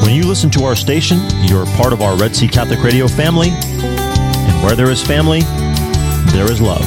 When you listen to our station, you're part of our Red Sea Catholic Radio family. And where there is family, there is love.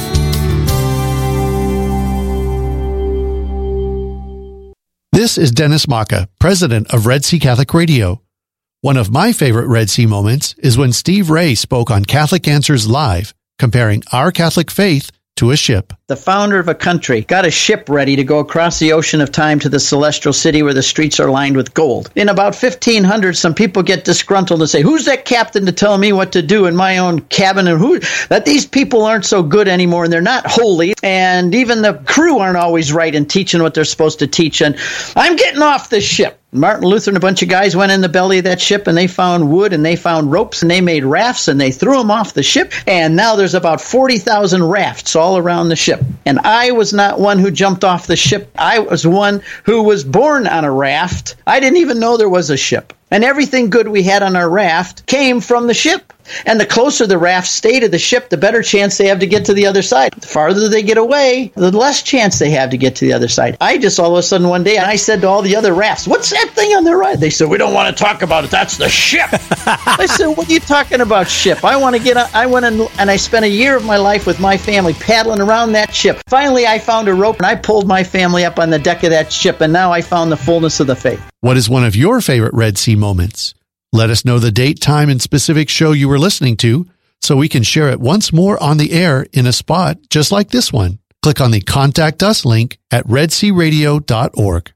This is Dennis Maka, president of Red Sea Catholic Radio. One of my favorite Red Sea moments is when Steve Ray spoke on Catholic Answers Live, comparing our Catholic faith to a ship. The founder of a country got a ship ready to go across the ocean of time to the celestial city where the streets are lined with gold. In about 1500, some people get disgruntled and say, who's that captain to tell me what to do in my own cabin? And that these people aren't so good anymore and they're not holy. And even the crew aren't always right in teaching what they're supposed to teach. And I'm getting off this ship. Martin Luther and a bunch of guys went in the belly of that ship and they found wood and they found ropes and they made rafts and they threw them off the ship. And now there's about 40,000 rafts all around the ship. And I was not one who jumped off the ship. I was one who was born on a raft. I didn't even know there was a ship. And everything good we had on our raft came from the ship. And the closer the raft stay to the ship, the better chance they have to get to the other side. The farther they get away, the less chance they have to get to the other side. I just all of a sudden one day, I said to all the other rafts, what's that thing on the right? They said, we don't want to talk about it. That's the ship. I said, what are you talking about, ship? I want to get on. I went and I spent a year of my life with my family paddling around that ship. Finally, I found a rope and I pulled my family up on the deck of that ship. And now I found the fullness of the faith. What is one of your favorite Red Sea moments? Let us know the date, time, and specific show you were listening to so we can share it once more on the air in a spot just like this one. Click on the Contact Us link at redsearadio.org.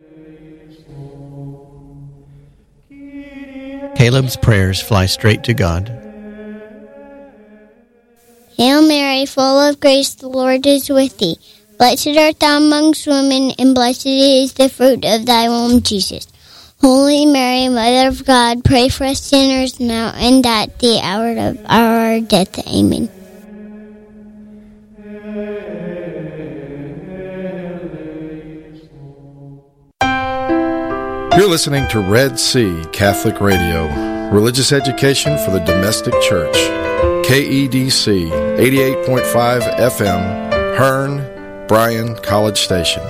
Caleb's prayers fly straight to God. Hail Mary, full of grace, the Lord is with thee. Blessed art thou amongst women, and blessed is the fruit of thy womb, Jesus. Holy Mary, Mother of God, pray for us sinners now and at the hour of our death. Amen. You're listening to Red Sea Catholic Radio, religious education for the domestic church. KEDC 88.5 FM, Hearn, Bryan College Station.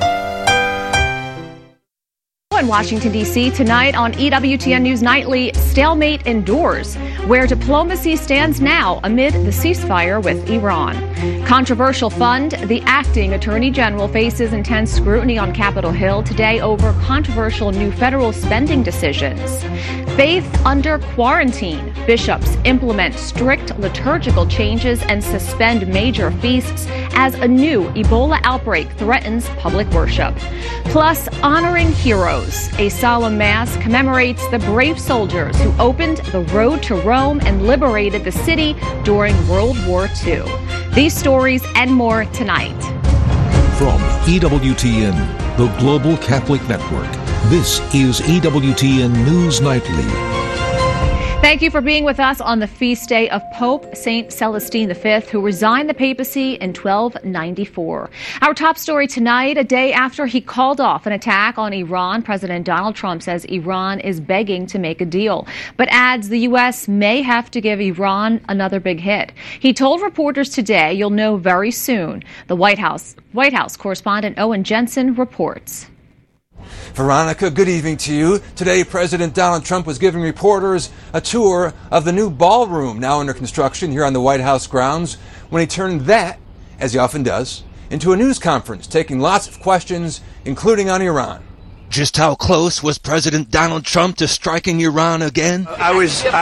In Washington, D.C. tonight on EWTN News Nightly, stalemate endures, where diplomacy stands now amid the ceasefire with Iran. Controversial fund, the acting attorney general faces intense scrutiny on Capitol Hill today over controversial new federal spending decisions. Faith under quarantine. Bishops implement strict liturgical changes and suspend major feasts as a new Ebola outbreak threatens public worship. Plus, honoring heroes. A solemn mass commemorates the brave soldiers who opened the road to Rome and liberated the city during World War II. These stories and more tonight. From EWTN, the Global Catholic Network, this is EWTN News Nightly. Thank you for being with us on the feast day of Pope St. Celestine V, who resigned the papacy in 1294. Our top story tonight, a day after he called off an attack on Iran, President Donald Trump says Iran is begging to make a deal, but adds the U.S. may have to give Iran another big hit. He told reporters today, you'll know very soon. The White House correspondent Owen Jensen reports. Veronica, good evening to you. Today, President Donald Trump was giving reporters a tour of the new ballroom now under construction here on the White House grounds when he turned that, as he often does, into a news conference, taking lots of questions, including on Iran. Just how close was President Donald Trump to striking Iran again? I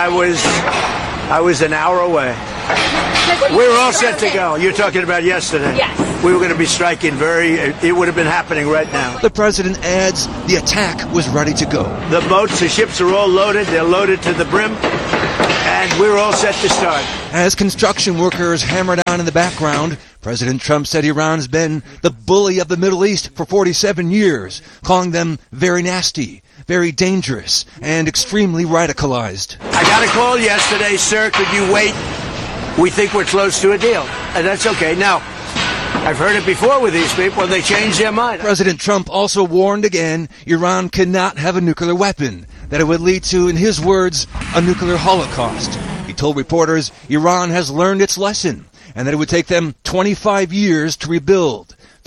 was an hour away. We were all set to go. You're talking about yesterday. Yes. We were going to be striking it would have been happening right now. The president adds the attack was ready to go. The boats, the ships are all loaded. They're loaded to the brim. And we're all set to start. As construction workers hammered on in the background, President Trump said Iran's been the bully of the Middle East for 47 years, calling them very nasty, very dangerous, and extremely radicalized. I got a call yesterday, sir. Could you wait? We think we're close to a deal. And that's okay. Now, I've heard it before with these people. They change their mind. President Trump also warned again Iran cannot have a nuclear weapon, that it would lead to, in his words, a nuclear holocaust. He told reporters Iran has learned its lesson and that it would take them 25 years to rebuild.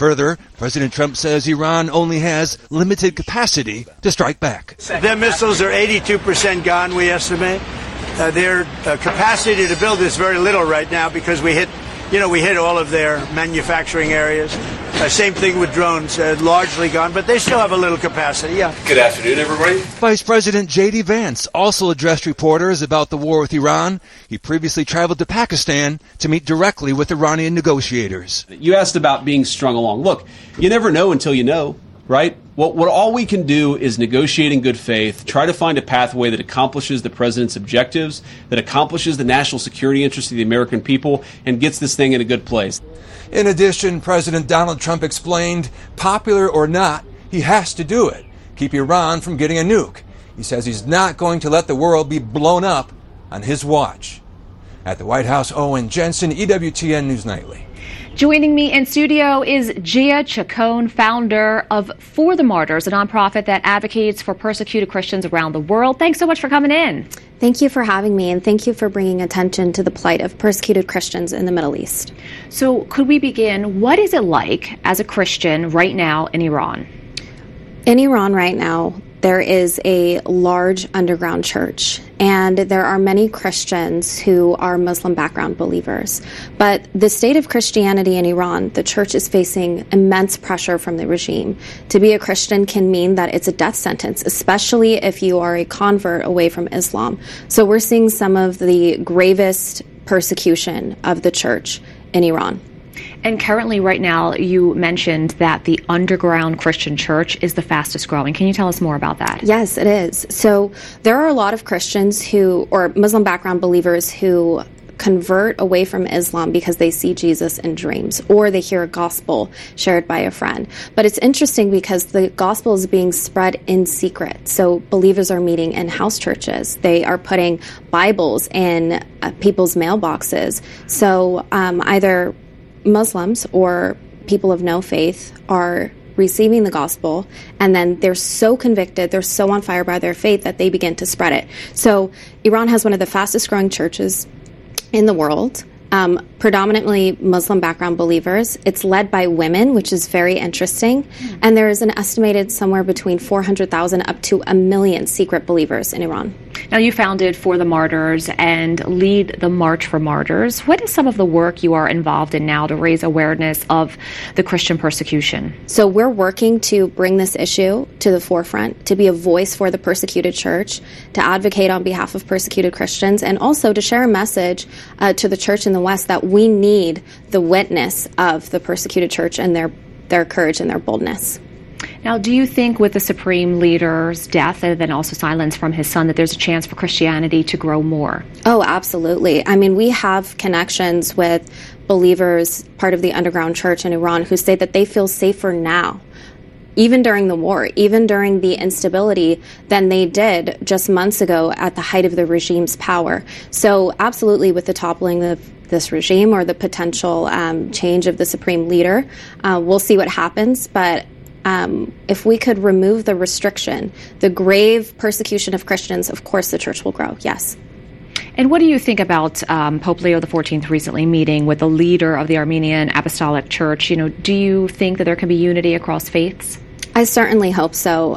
Further, President Trump says Iran only has limited capacity to strike back. Their missiles are 82% gone, we estimate. Their capacity to build is very little right now because we hit all of their manufacturing areas. Same thing with drones, largely gone, but they still have a little capacity, yeah. Good afternoon, everybody. Vice President J.D. Vance also addressed reporters about the war with Iran. He previously traveled to Pakistan to meet directly with Iranian negotiators. You asked about being strung along. Look, you never know until you know, right? What all we can do is negotiate in good faith, try to find a pathway that accomplishes the president's objectives, that accomplishes the national security interests of the American people, and gets this thing in a good place. In addition, President Donald Trump explained, popular or not, he has to do it. Keep Iran from getting a nuke. He says he's not going to let the world be blown up on his watch. At the White House, Owen Jensen, EWTN News Nightly. Joining me in studio is Gia Chacon, founder of For the Martyrs, a nonprofit that advocates for persecuted Christians around the world. Thanks so much for coming in. Thank you for having me, and thank you for bringing attention to the plight of persecuted Christians in the Middle East. So could we begin? What is it like as a Christian right now in Iran? In Iran right now, there is a large underground church, and there are many Christians who are Muslim background believers. But the state of Christianity in Iran, the church is facing immense pressure from the regime. To be a Christian can mean that it's a death sentence, especially if you are a convert away from Islam. So we're seeing some of the gravest persecution of the church in Iran. And currently, right now, you mentioned that the underground Christian church is the fastest growing. Can you tell us more about that? Yes, it is. So there are a lot of Christians or Muslim background believers who convert away from Islam because they see Jesus in dreams or they hear a gospel shared by a friend. But it's interesting because the gospel is being spread in secret. So believers are meeting in house churches. They are putting Bibles in people's mailboxes. So either Muslims or people of no faith are receiving the gospel, and then they're so convicted, they're so on fire by their faith that they begin to spread it. So Iran has one of the fastest growing churches in the world, predominantly Muslim background believers. It's led by women, which is very interesting. And there is an estimated somewhere between 400,000 up to 1 million secret believers in Iran. Now, you founded For the Martyrs and lead the March for Martyrs. What is some of the work you are involved in now to raise awareness of the Christian persecution? So we're working to bring this issue to the forefront, to be a voice for the persecuted church, to advocate on behalf of persecuted Christians, and also to share a message to the church in the West that we need the witness of the persecuted church and their courage and their boldness. Now, do you think with the Supreme Leader's death and then also silence from his son that there's a chance for Christianity to grow more? Oh, absolutely. I mean, we have connections with believers, part of the underground church in Iran, who say that they feel safer now, even during the war, even during the instability, than they did just months ago at the height of the regime's power. So absolutely, with the toppling of this regime or the potential change of the Supreme Leader, we'll see what happens. But if we could remove the restriction, the grave persecution of Christians, of course the church will grow, yes. And what do you think about Pope Leo XIV recently meeting with the leader of the Armenian Apostolic Church? Do you think that there can be unity across faiths? I certainly hope so.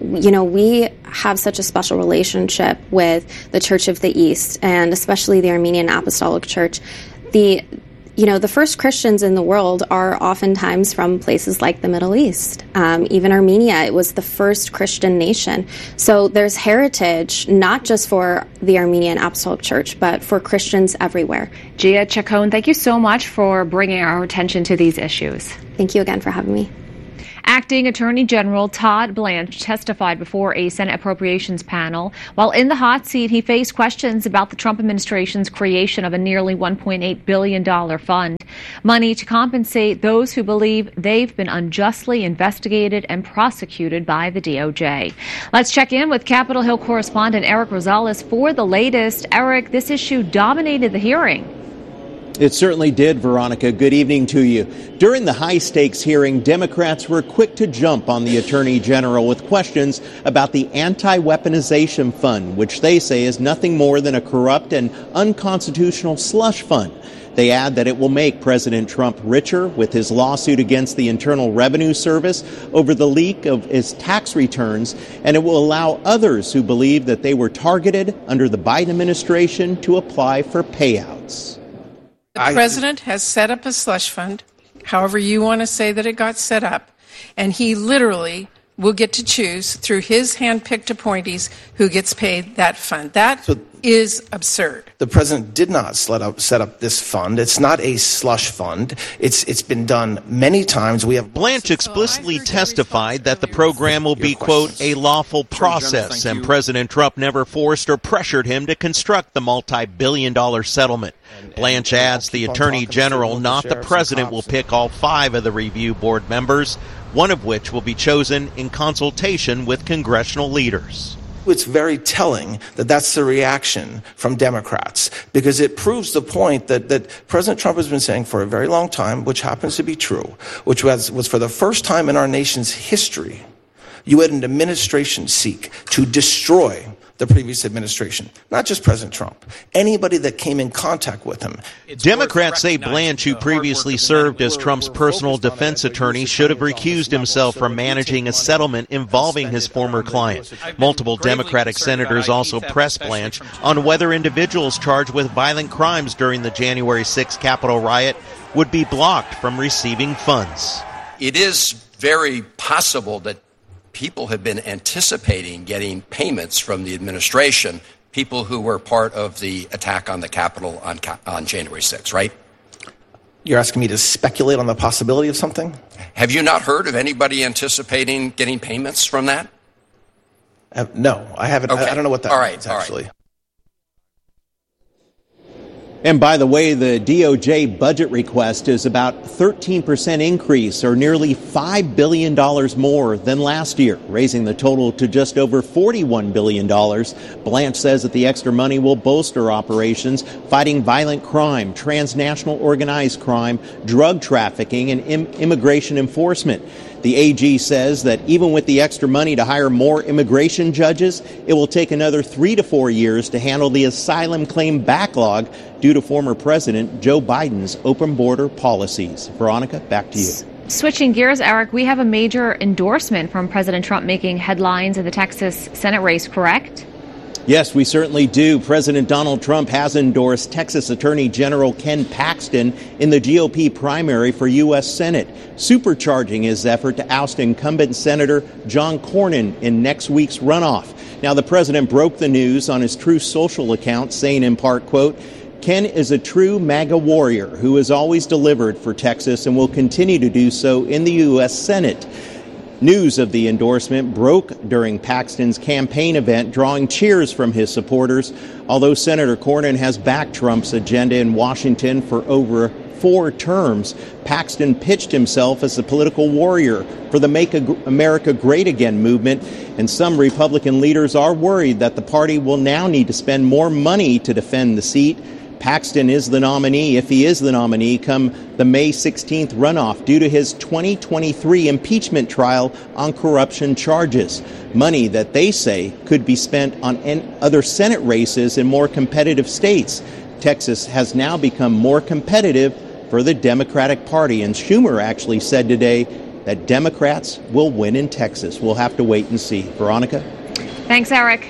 We have such a special relationship with the Church of the East, and especially the Armenian Apostolic Church. The first Christians in the world are oftentimes from places like the Middle East. Even Armenia, it was the first Christian nation. So there's heritage, not just for the Armenian Apostolic Church, but for Christians everywhere. Gia Chacon, thank you so much for bringing our attention to these issues. Thank you again for having me. Acting Attorney General Todd Blanche testified before a Senate Appropriations panel. While in the hot seat, he faced questions about the Trump administration's creation of a nearly $1.8 billion fund, money to compensate those who believe they've been unjustly investigated and prosecuted by the DOJ. Let's check in with Capitol Hill correspondent Eric Rosales for the latest. Eric, this issue dominated the hearing. It certainly did, Veronica. Good evening to you. During the high-stakes hearing, Democrats were quick to jump on the Attorney General with questions about the Anti-Weaponization Fund, which they say is nothing more than a corrupt and unconstitutional slush fund. They add that it will make President Trump richer with his lawsuit against the Internal Revenue Service over the leak of his tax returns, and it will allow others who believe that they were targeted under the Biden administration to apply for payouts. The president has set up a slush fund, however you want to say that it got set up, and he literally will get to choose through his hand-picked appointees who gets paid that fund. That is absurd. The president did not set up this fund. It's not a slush fund. It's been done many times. Blanche explicitly testified that the program will be, quote, a lawful process, and President Trump never forced or pressured him to construct the multi-billion-dollar settlement. Blanche adds the Attorney General, not the president, will pick all 5 of the review board members, one of which will be chosen in consultation with congressional leaders. It's very telling that that's the reaction from Democrats, because it proves the point that President Trump has been saying for a very long time, which happens to be true, which was for the first time in our nation's history, you had an administration seek to destroy the previous administration, not just President Trump, anybody that came in contact with him. Democrats say Blanche, who previously served as Trump's personal defense attorney, should have recused himself from managing a settlement involving his former client. Multiple Democratic senators also pressed Blanche on whether individuals charged with violent crimes during the January 6th Capitol riot would be blocked from receiving funds. It is very possible that people have been anticipating getting payments from the administration, people who were part of the attack on the Capitol on January 6th, right? You're asking me to speculate on the possibility of something? Have you not heard of anybody anticipating getting payments from that? No, I haven't. Okay. I don't know what that means, actually. And by the way, the DOJ budget request is about 13% increase, or nearly $5 billion more than last year, raising the total to just over $41 billion. Blanche says that the extra money will bolster operations fighting violent crime, transnational organized crime, drug trafficking, and immigration enforcement. The AG says that even with the extra money to hire more immigration judges, it will take another 3 to 4 years to handle the asylum claim backlog due to former President Joe Biden's open border policies. Veronica, back to you. Switching gears, Eric, we have a major endorsement from President Trump making headlines in the Texas Senate race, correct? Yes, we certainly do. President Donald Trump has endorsed Texas Attorney General Ken Paxton in the GOP primary for U.S. Senate, supercharging his effort to oust incumbent Senator John Cornyn in next week's runoff. Now, the president broke the news on his Truth Social account, saying in part, quote, Ken is a true MAGA warrior who has always delivered for Texas and will continue to do so in the U.S. Senate. News of the endorsement broke during Paxton's campaign event, drawing cheers from his supporters. Although Senator Cornyn has backed Trump's agenda in Washington for over 4 terms, Paxton pitched himself as a political warrior for the Make America Great Again movement, and some Republican leaders are worried that the party will now need to spend more money to defend the seat. Paxton is the nominee, if he is the nominee, come the May 16th runoff due to his 2023 impeachment trial on corruption charges. Money that they say could be spent on other Senate races in more competitive states. Texas has now become more competitive for the Democratic Party, and Schumer actually said today that Democrats will win in Texas. We'll have to wait and see. Veronica? Thanks, Eric.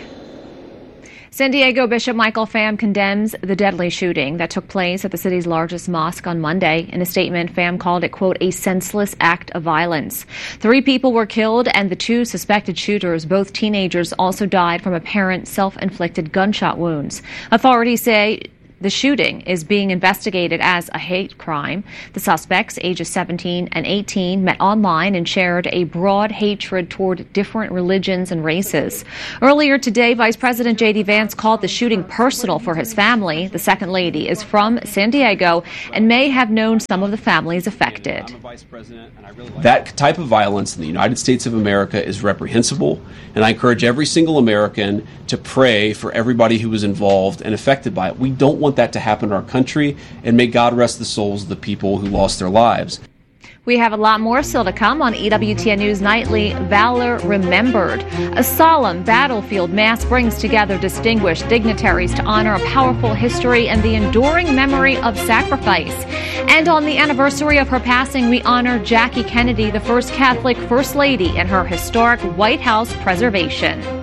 San Diego Bishop Michael Pham condemns the deadly shooting that took place at the city's largest mosque on Monday. In a statement, Pham called it, quote, a senseless act of violence. 3 people were killed, and the 2 suspected shooters, both teenagers, also died from apparent self-inflicted gunshot wounds. Authorities say the shooting is being investigated as a hate crime. The suspects, ages 17 and 18, met online and shared a broad hatred toward different religions and races. Earlier today, Vice President J.D. Vance called the shooting personal for his family. The second lady is from San Diego and may have known some of the families affected. That type of violence in the United States of America is reprehensible, and I encourage every single American to pray for everybody who was involved and affected by it. We don't want that to happen in our country, and may God rest the souls of the people who lost their lives. We have a lot more still to come on EWTN News Nightly, Valor Remembered. A solemn battlefield mass brings together distinguished dignitaries to honor a powerful history and the enduring memory of sacrifice. And on the anniversary of her passing, we honor Jackie Kennedy, the first Catholic First Lady, and her historic White House preservation.